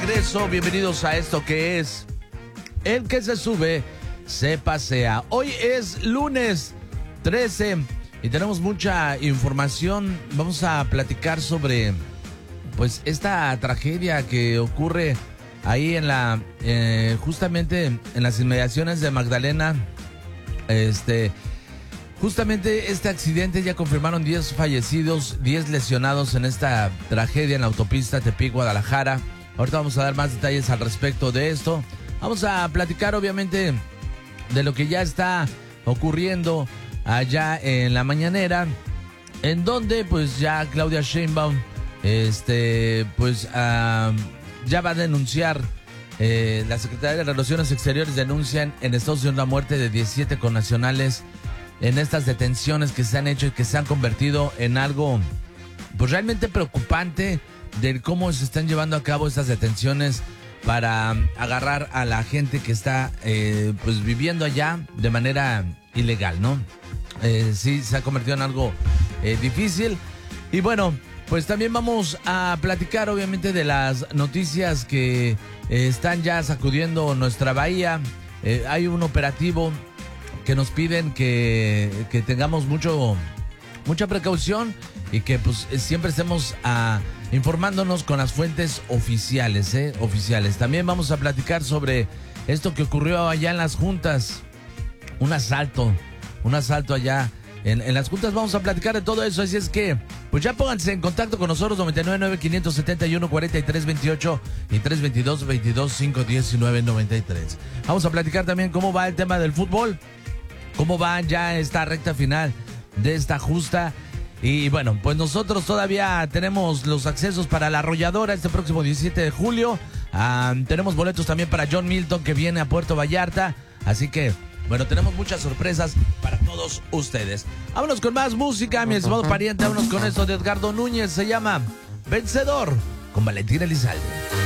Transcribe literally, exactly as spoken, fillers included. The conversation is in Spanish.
Regreso, bienvenidos a esto que es El que se sube, se pasea. Hoy es lunes trece y tenemos mucha información. Vamos a platicar sobre pues esta tragedia que ocurre ahí en la eh, justamente en las inmediaciones de Magdalena. Este justamente este accidente, ya confirmaron diez fallecidos, diez lesionados en esta tragedia en la autopista Tepic-Guadalajara. Ahorita vamos a dar más detalles al respecto de esto. Vamos a platicar obviamente de lo que ya está ocurriendo allá en la mañanera, en donde pues ya Claudia Sheinbaum este pues uh, ya va a denunciar, eh, la Secretaría de Relaciones Exteriores denuncian en Estados Unidos la muerte de diecisiete connacionales en estas detenciones que se han hecho y que se han convertido en algo pues realmente preocupante de cómo se están llevando a cabo estas detenciones para agarrar a la gente que está eh, pues viviendo allá de manera ilegal, ¿no? Eh, sí, se ha convertido en algo eh, difícil. Y bueno, pues también vamos a platicar obviamente de las noticias que eh, están ya sacudiendo nuestra bahía. Eh, hay un operativo que nos piden que, que tengamos mucho, mucha precaución y que pues siempre estemos a... informándonos con las fuentes oficiales, ¿eh? Oficiales. También vamos a platicar sobre esto que ocurrió allá en las juntas. Un asalto, un asalto allá en, en las juntas. Vamos a platicar de todo eso, así es que pues ya pónganse en contacto con nosotros. Noventa y nueve, nueve, quinientos setenta y uno, cuarenta y tres veintiocho y tres veintidós, veintidós, cinco diecinueve, noventa y tres. Vamos a platicar también cómo va el tema del fútbol, cómo va ya esta recta final de esta justa. Y bueno, pues nosotros todavía tenemos los accesos para la Arrolladora este próximo diecisiete de julio. Ah, tenemos boletos también para John Milton, que viene a Puerto Vallarta. Así que, bueno, tenemos muchas sorpresas para todos ustedes. Vámonos con más música, mi estimado pariente. Vámonos con esto de Edgardo Núñez. Se llama Vencedor, con Valentín Elizalde.